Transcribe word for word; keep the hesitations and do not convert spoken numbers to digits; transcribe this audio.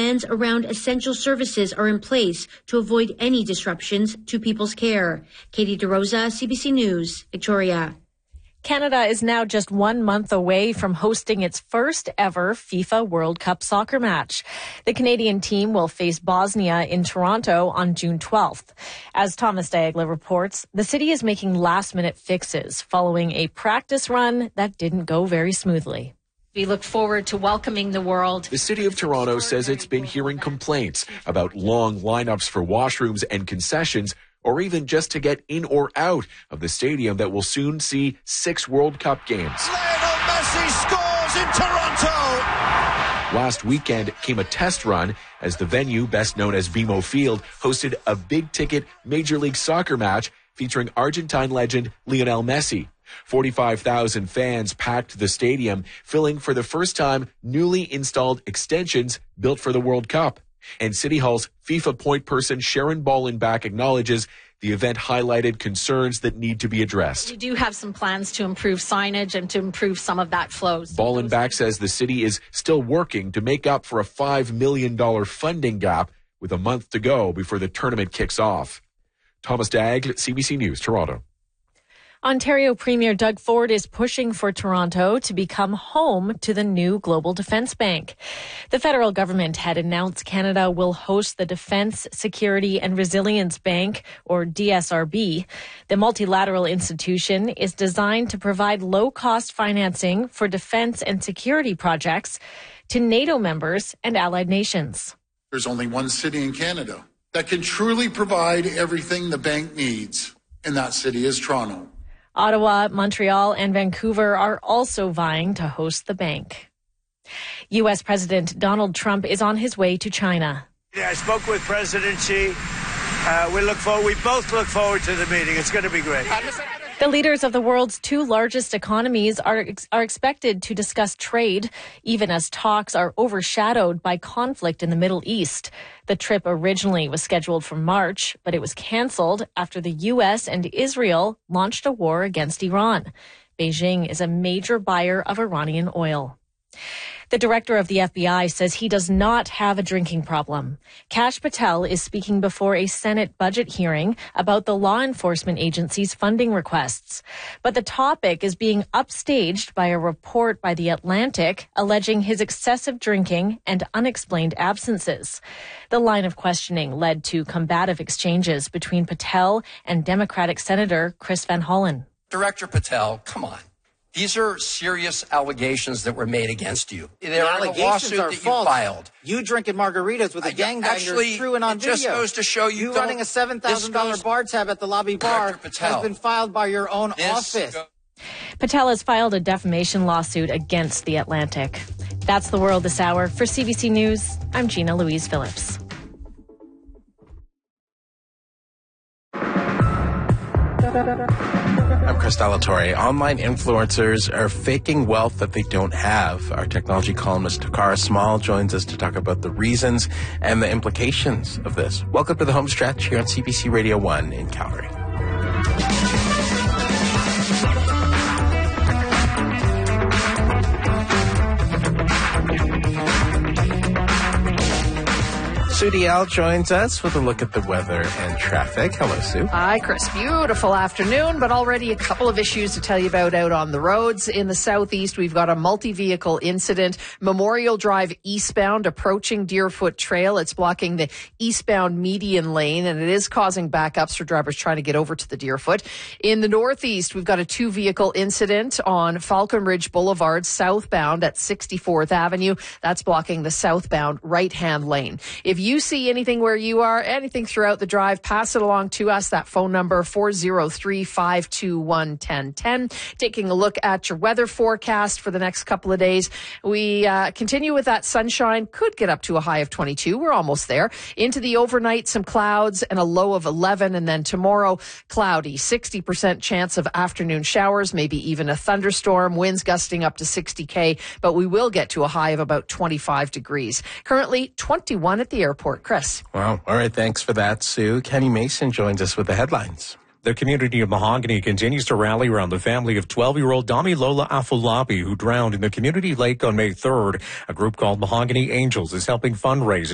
plans around essential services are in place to avoid any disruptions to people's care. Katie DeRosa, C B C News, Victoria. Canada is now just one month away from hosting its first ever FIFA World Cup soccer match. The Canadian team will face Bosnia in Toronto on June twelfth. As Thomas Diagla reports, the city is making last-minute fixes following a practice run that didn't go very smoothly. We look forward to welcoming the world. The City of Toronto says it's been hearing complaints about long lineups for washrooms and concessions, or even just to get in or out of the stadium that will soon see six World Cup games. Lionel Messi scores in Toronto! Last weekend came a test run as the venue, best known as B M O Field, hosted a big-ticket Major League Soccer match featuring Argentine legend Lionel Messi. forty-five thousand fans packed the stadium, filling for the first time newly installed extensions built for the World Cup. And City Hall's FIFA point person Sharon Ballenbach acknowledges the event highlighted concerns that need to be addressed. We do have some plans to improve signage and to improve some of that flow. Ballenbach says the city is still working to make up for a five million dollars funding gap with a month to go before the tournament kicks off. Thomas Daigle, C B C News, Toronto. Ontario Premier Doug Ford is pushing for Toronto to become home to the new Global Defence Bank. The federal government had announced Canada will host the Defence, Security and Resilience Bank, or D S R B. The multilateral institution is designed to provide low-cost financing for defence and security projects to NATO members and allied nations. There's only one city in Canada that can truly provide everything the bank needs, and that city is Toronto. Ottawa, Montreal, and Vancouver are also vying to host the bank. U S. President Donald Trump is on his way to China. Yeah, I spoke with President Xi. Uh, we look forward. We both look forward to the meeting. It's going to be great. The leaders of the world's two largest economies are are expected to discuss trade, even as talks are overshadowed by conflict in the Middle East. The trip originally was scheduled for March, but it was canceled after the U S and Israel launched a war against Iran. Beijing is a major buyer of Iranian oil. The director of the F B I says he does not have a drinking problem. Kash Patel is speaking before a Senate budget hearing about the law enforcement agency's funding requests. But the topic is being upstaged by a report by The Atlantic alleging his excessive drinking and unexplained absences. The line of questioning led to combative exchanges between Patel and Democratic Senator Chris Van Hollen. Director Patel, come on. These are serious allegations that were made against you. They're the allegations are that false. You filed. You drinking margaritas with a gangbanger through and on it just video. goes to show you, you running a seven thousand dollars bar tab at the lobby bar has been filed by your own this office. Go- Patel has filed a defamation lawsuit against The Atlantic. That's the world this hour. For C B C News, I'm Gina Louise Phillips. I'm Chris Delatorre. Online influencers are faking wealth that they don't have. Our technology columnist Takara Small joins us to talk about the reasons and the implications of this. Welcome to the home stretch here on C B C Radio one in Calgary. Sue Dial joins us with a look at the weather and traffic. Hello, Sue. Hi, Chris. Beautiful afternoon, but already a couple of issues to tell you about out on the roads. In the southeast, we've got a multi-vehicle incident. Memorial Drive eastbound approaching Deerfoot Trail. It's blocking the eastbound median lane, and it is causing backups for drivers trying to get over to the Deerfoot. In the northeast, we've got a two-vehicle incident on Falcon Ridge Boulevard southbound at sixty-fourth Avenue. That's blocking the southbound right-hand lane. If you see anything where you are, anything throughout the drive, pass it along to us. That phone number, four oh three, five two one, one oh one oh. Taking a look at your weather forecast for the next couple of days. We uh, continue with that sunshine. Could get up to a high of twenty-two. We're almost there. Into the overnight, some clouds and a low of eleven. And then tomorrow, cloudy. sixty percent chance of afternoon showers, maybe even a thunderstorm. Winds gusting up to sixty K. But we will get to a high of about twenty-five degrees. Currently, twenty-one at the airport. Chris. Wow. All right. Thanks for that, Sue. Kenny Mason joins us with the headlines. The community of Mahogany continues to rally around the family of twelve-year-old Damilola Afolabi, who drowned in the community lake on May third. A group called Mahogany Angels is helping fundraise